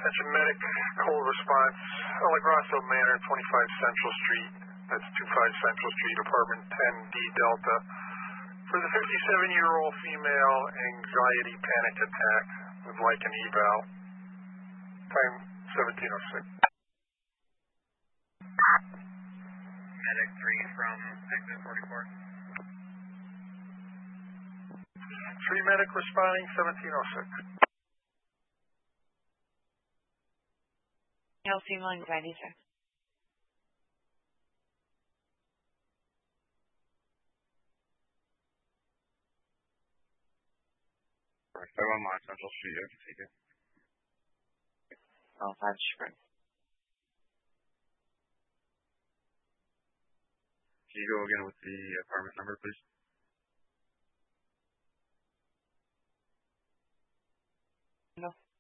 Attention medic, call response, El Grasso Manor, 25 Central Street. That's 25 Central Street, apartment 10D Delta. For the 57-year-old female, anxiety panic attack with like an eval. Time 1706. Medic 3 from exit 44. 3 medic responding, 1706. No female anxiety attack. Alright, 5 Central Street, I can take it. Oh, 5 Spring. Can you go again with the apartment number, please? No.